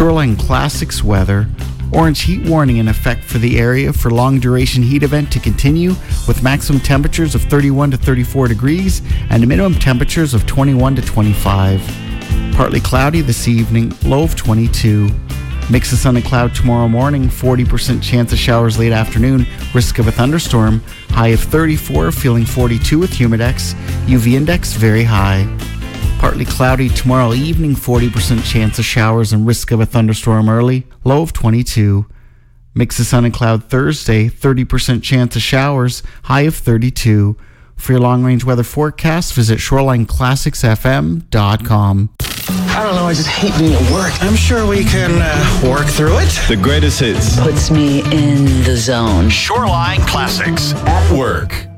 Shoreline Classics weather. Orange heat warning in effect for the area for long duration heat event to continue with maximum temperatures of 31 to 34 degrees and minimum temperatures of 21 to 25. Partly cloudy this evening, low of 22. Mix of sun and cloud tomorrow morning, 40% chance of showers late afternoon, risk of a thunderstorm, high of 34, feeling 42 with humidex, UV index very high. Partly cloudy tomorrow evening, 40% chance of showers and risk of a thunderstorm early, low of 22. Mix of sun and cloud Thursday, 30% chance of showers, high of 32. For your long-range weather forecast, visit ShorelineClassicsFM.com. I don't know, I just hate being at work. I'm sure we can work through it. The greatest hits. Puts me in the zone. Shoreline Classics. At work.